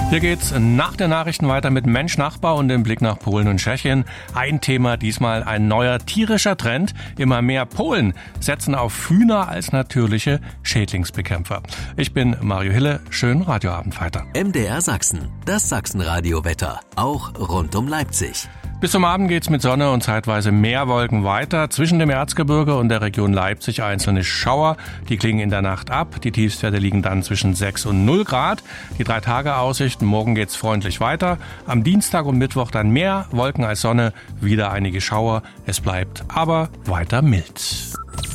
Hier geht's nach den Nachrichten weiter mit Mensch Nachbar und dem Blick nach Polen und Tschechien. Ein Thema, diesmal ein neuer tierischer Trend. Immer mehr Polen setzen auf Hühner als natürliche Schädlingsbekämpfer. Ich bin Mario Hille, schönen Radioabend weiter. MDR Sachsen, das Sachsen-Radio-Wetter, auch rund um Leipzig. Bis zum Abend geht's mit Sonne und zeitweise Meerwolken weiter. Zwischen dem Erzgebirge und der Region Leipzig einzelne Schauer. Die klingen in der Nacht ab. Die Tiefstwerte liegen dann zwischen 6 und 0 Grad. Die 3-Tage-Aussicht, morgen geht's freundlich weiter. Am Dienstag und Mittwoch dann mehr Wolken als Sonne. Wieder einige Schauer. Es bleibt aber weiter mild.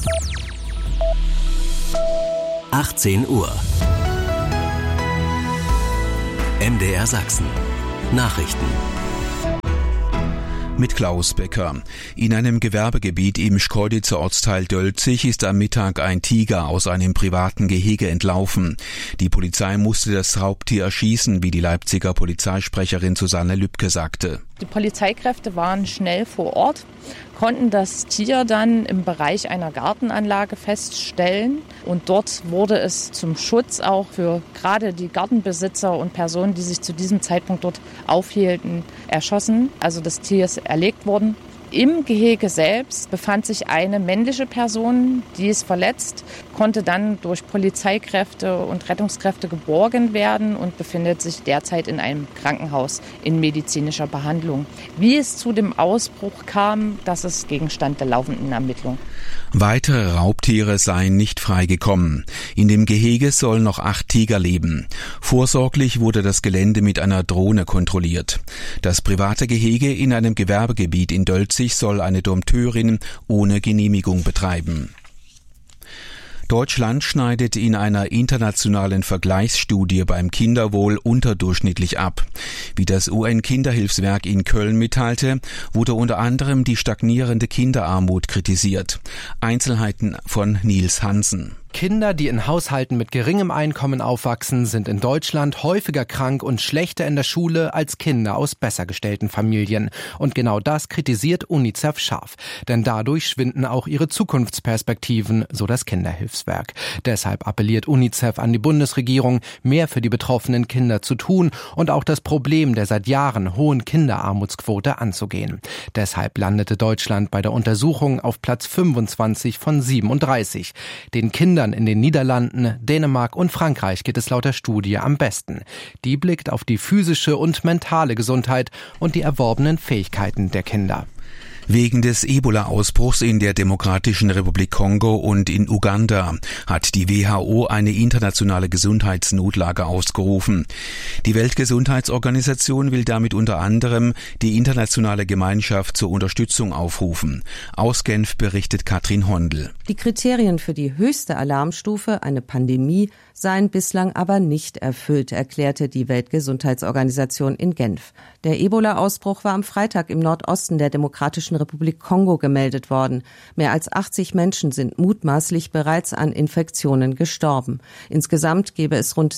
18 Uhr. MDR Sachsen. Nachrichten. Mit Klaus Becker. In einem Gewerbegebiet im Schkeuditzer Ortsteil Dölzig ist am Mittag ein Tiger aus einem privaten Gehege entlaufen. Die Polizei musste das Raubtier erschießen, wie die Leipziger Polizeisprecherin Susanne Lübke sagte. Die Polizeikräfte waren schnell vor Ort, konnten das Tier dann im Bereich einer Gartenanlage feststellen. Und dort wurde es zum Schutz auch für gerade die Gartenbesitzer und Personen, die sich zu diesem Zeitpunkt dort aufhielten, erschossen. Also das Tier ist erlegt worden. Im Gehege selbst befand sich eine männliche Person, die ist verletzt, konnte dann durch Polizeikräfte und Rettungskräfte geborgen werden und befindet sich derzeit in einem Krankenhaus in medizinischer Behandlung. Wie es zu dem Ausbruch kam, das ist Gegenstand der laufenden Ermittlung. Weitere Raubtiere seien nicht freigekommen. In dem Gehege sollen noch 8 Tiger leben. Vorsorglich wurde das Gelände mit einer Drohne kontrolliert. Das private Gehege in einem Gewerbegebiet in Dölzig soll eine Dompteurin ohne Genehmigung betreiben. Deutschland schneidet in einer internationalen Vergleichsstudie beim Kinderwohl unterdurchschnittlich ab. Wie das UN-Kinderhilfswerk in Köln mitteilte, wurde unter anderem die stagnierende Kinderarmut kritisiert. Einzelheiten von Nils Hansen. Kinder, die in Haushalten mit geringem Einkommen aufwachsen, sind in Deutschland häufiger krank und schlechter in der Schule als Kinder aus besser gestellten Familien. Und genau das kritisiert UNICEF scharf. Denn dadurch schwinden auch ihre Zukunftsperspektiven, so das Kinderhilfswerk. Deshalb appelliert UNICEF an die Bundesregierung, mehr für die betroffenen Kinder zu tun und auch das Problem der seit Jahren hohen Kinderarmutsquote anzugehen. Deshalb landete Deutschland bei der Untersuchung auf Platz 25 von 37. Den Kindern in den Niederlanden, Dänemark und Frankreich geht es laut der Studie am besten. Die blickt auf die physische und mentale Gesundheit und die erworbenen Fähigkeiten der Kinder. Wegen des Ebola-Ausbruchs in der Demokratischen Republik Kongo und in Uganda hat die WHO eine internationale Gesundheitsnotlage ausgerufen. Die Weltgesundheitsorganisation will damit unter anderem die internationale Gemeinschaft zur Unterstützung aufrufen. Aus Genf berichtet Katrin Hondel. Die Kriterien für die höchste Alarmstufe, eine Pandemie, seien bislang aber nicht erfüllt, erklärte die Weltgesundheitsorganisation in Genf. Der Ebola-Ausbruch war am Freitag im Nordosten der Demokratischen Republik Kongo gemeldet worden. Mehr als 80 Menschen sind mutmaßlich bereits an Infektionen gestorben. Insgesamt gäbe es rund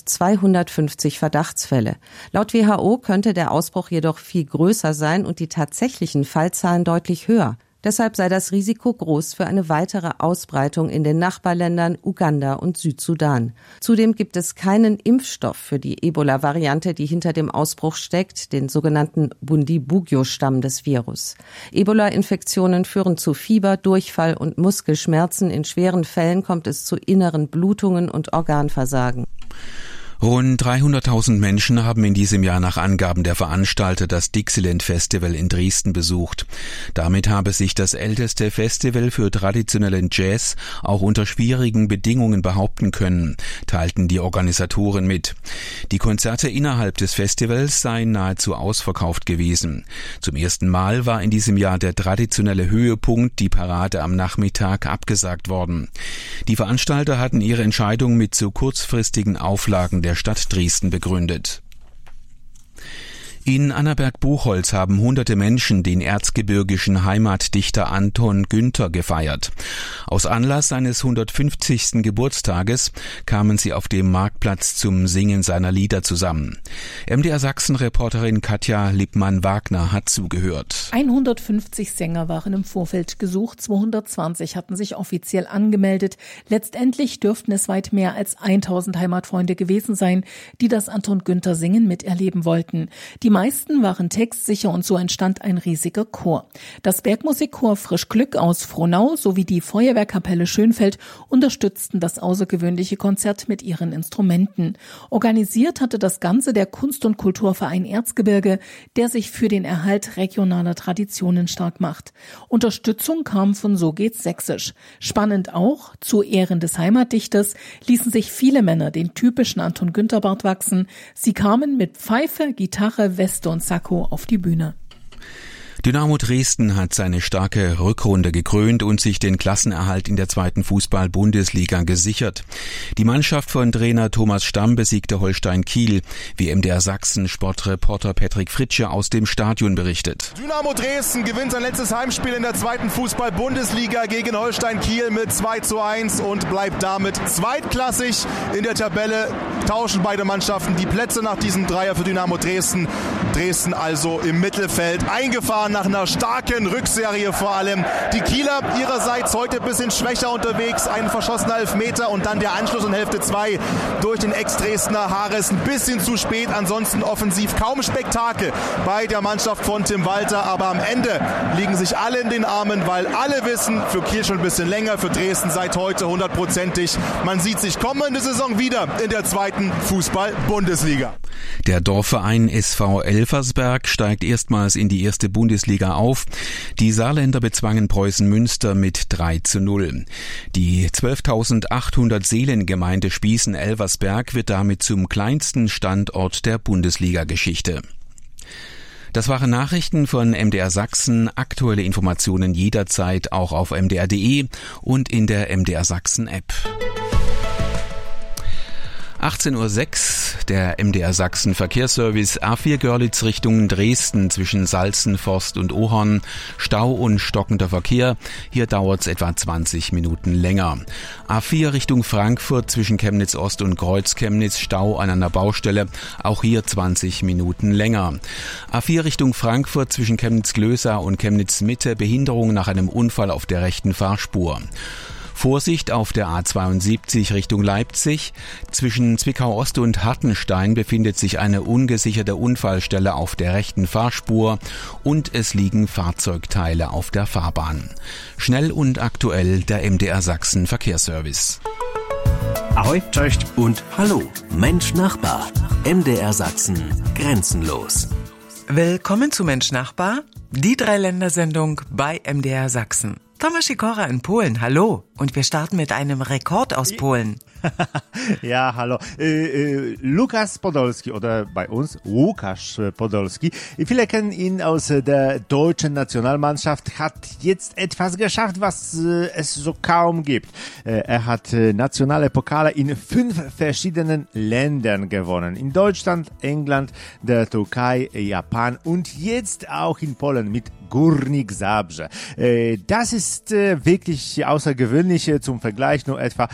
250 Verdachtsfälle. Laut WHO könnte der Ausbruch jedoch viel größer sein und die tatsächlichen Fallzahlen deutlich höher. Deshalb sei das Risiko groß für eine weitere Ausbreitung in den Nachbarländern Uganda und Südsudan. Zudem gibt es keinen Impfstoff für die Ebola-Variante, die hinter dem Ausbruch steckt, den sogenannten Bundibugyo-Stamm des Virus. Ebola-Infektionen führen zu Fieber, Durchfall und Muskelschmerzen. In schweren Fällen kommt es zu inneren Blutungen und Organversagen. Rund 300.000 Menschen haben in diesem Jahr nach Angaben der Veranstalter das Dixieland Festival in Dresden besucht. Damit habe sich das älteste Festival für traditionellen Jazz auch unter schwierigen Bedingungen behaupten können, teilten die Organisatoren mit. Die Konzerte innerhalb des Festivals seien nahezu ausverkauft gewesen. Zum ersten Mal war in diesem Jahr der traditionelle Höhepunkt, die Parade am Nachmittag, abgesagt worden. Die Veranstalter hatten ihre Entscheidung mit zu kurzfristigen Auflagen der Stadt Dresden begründet. In Annaberg-Buchholz haben hunderte Menschen den erzgebirgischen Heimatdichter Anton Günther gefeiert. Aus Anlass seines 150. Geburtstages kamen sie auf dem Marktplatz zum Singen seiner Lieder zusammen. MDR Sachsen-Reporterin Katja Lippmann-Wagner hat zugehört. 150 Sänger waren im Vorfeld gesucht, 220 hatten sich offiziell angemeldet. Letztendlich dürften es weit mehr als 1000 Heimatfreunde gewesen sein, die das Anton Günther Singen miterleben wollten. Die meisten waren textsicher und so entstand ein riesiger Chor. Das Bergmusikchor Frisch Glück aus Frohnau sowie die Feuerwehrkapelle Schönfeld unterstützten das außergewöhnliche Konzert mit ihren Instrumenten. Organisiert hatte das Ganze der Kunst- und Kulturverein Erzgebirge, der sich für den Erhalt regionaler Traditionen stark macht. Unterstützung kam von So geht's Sächsisch. Spannend auch, zu Ehren des Heimatdichters ließen sich viele Männer den typischen Anton Günther Bart wachsen. Sie kamen mit Pfeife, Gitarre, Weste und Sakko auf die Bühne. Dynamo Dresden hat seine starke Rückrunde gekrönt und sich den Klassenerhalt in der 2. Fußball-Bundesliga gesichert. Die Mannschaft von Trainer Thomas Stamm besiegte Holstein Kiel, wie MDR Sachsen Sportreporter Patrick Fritsche aus dem Stadion berichtet. Dynamo Dresden gewinnt sein letztes Heimspiel in der 2. Fußball-Bundesliga gegen Holstein Kiel mit 2:1 und bleibt damit zweitklassig in der Tabelle. Tauschen beide Mannschaften die Plätze nach diesem Dreier für Dynamo Dresden. Dresden also im Mittelfeld eingefahren nach einer starken Rückserie vor allem. Die Kieler ihrerseits heute ein bisschen schwächer unterwegs, ein verschossener Elfmeter und dann der Anschluss in Hälfte 2 durch den Ex-Dresdner Haares ein bisschen zu spät. Ansonsten offensiv kaum Spektakel bei der Mannschaft von Tim Walter, aber am Ende liegen sich alle in den Armen, weil alle wissen, für Kiel schon ein bisschen länger, für Dresden seit heute 100%. Man sieht sich kommende Saison wieder in der 2. Fußball-Bundesliga. Der Dorfverein SV Elversberg steigt erstmals in die 1. Bundesliga auf. Die Saarländer bezwangen Preußen Münster mit 3:0. Die 12.800 Seelengemeinde Spießen-Elversberg wird damit zum kleinsten Standort der Bundesliga-Geschichte. Das waren Nachrichten von MDR Sachsen. Aktuelle Informationen jederzeit auch auf mdr.de und in der MDR Sachsen App. 18:06 Uhr, der MDR Sachsen Verkehrsservice A4 Görlitz Richtung Dresden zwischen Salzenforst und Ohorn. Stau und stockender Verkehr. Hier dauert es etwa 20 Minuten länger. A4 Richtung Frankfurt zwischen Chemnitz Ost und Kreuz-Chemnitz. Stau an einer Baustelle. Auch hier 20 Minuten länger. A4 Richtung Frankfurt zwischen Chemnitz-Glösa und Chemnitz-Mitte. Behinderung nach einem Unfall auf der rechten Fahrspur. Vorsicht auf der A72 Richtung Leipzig. Zwischen Zwickau-Ost und Hartenstein befindet sich eine ungesicherte Unfallstelle auf der rechten Fahrspur und es liegen Fahrzeugteile auf der Fahrbahn. Schnell und aktuell der MDR Sachsen Verkehrsservice. Ahoi, cześć und hallo. Mensch Nachbar. MDR Sachsen. Grenzenlos. Willkommen zu Mensch Nachbar, die Dreiländersendung bei MDR Sachsen. Tomasz Sikora in Polen, hallo. Und wir starten mit einem Rekord aus Polen. Ja, hallo. Lukas Podolski oder bei uns Łukasz Podolski. Viele kennen ihn aus der deutschen Nationalmannschaft, hat jetzt etwas geschafft, was es so kaum gibt. Er hat nationale Pokale in 5 verschiedenen Ländern gewonnen. In Deutschland, England, der Türkei, Japan und jetzt auch in Polen mit Górnik Zabrze. Das ist wirklich außergewöhnlich. Zum Vergleich, nur etwa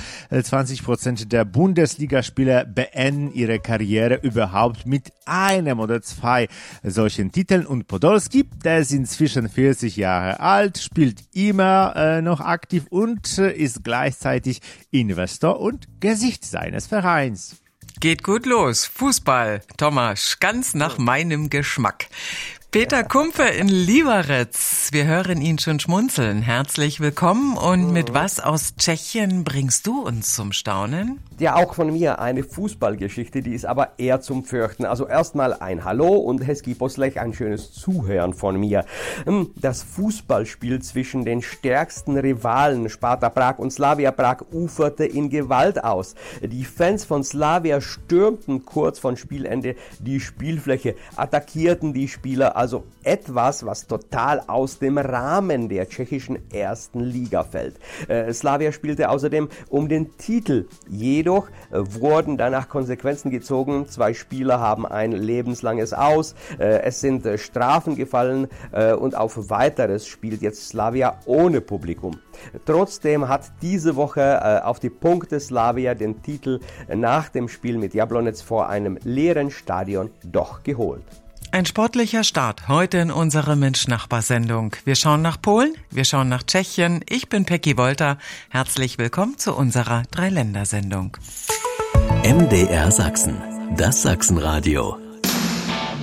20% der Bundesligaspieler beenden ihre Karriere überhaupt mit einem oder 2 solchen Titeln. Und Podolski, der ist inzwischen 40 Jahre alt, spielt immer noch aktiv und ist gleichzeitig Investor und Gesicht seines Vereins. Geht gut los. Fußball, Tomasz, ganz nach meinem Geschmack. Peter Kumpe in Liberec. Wir hören ihn schon schmunzeln. Herzlich willkommen. Und mit was aus Tschechien bringst du uns zum Staunen? Ja, auch von mir eine Fußballgeschichte, die ist aber eher zum Fürchten. Also erstmal ein Hallo und Hezký poslech, ein schönes Zuhören von mir. Das Fußballspiel zwischen den stärksten Rivalen Sparta Prag und Slavia Prag uferte in Gewalt aus. Die Fans von Slavia stürmten kurz vor Spielende die Spielfläche, attackierten die Spieler Also etwas, was total aus dem Rahmen der tschechischen ersten Liga fällt. Slavia spielte außerdem um den Titel. Jedoch wurden danach Konsequenzen gezogen. 2 Spieler haben ein lebenslanges Aus. Es sind Strafen gefallen und auf Weiteres spielt jetzt Slavia ohne Publikum. Trotzdem hat diese Woche auf die Punkte Slavia den Titel nach dem Spiel mit Jablonec vor einem leeren Stadion doch geholt. Ein sportlicher Start heute in unserer Mensch-Nachbar-Sendung. Wir schauen nach Polen, wir schauen nach Tschechien. Ich bin Peggy Wolter. Herzlich willkommen zu unserer Dreiländersendung. MDR Sachsen, das Sachsenradio.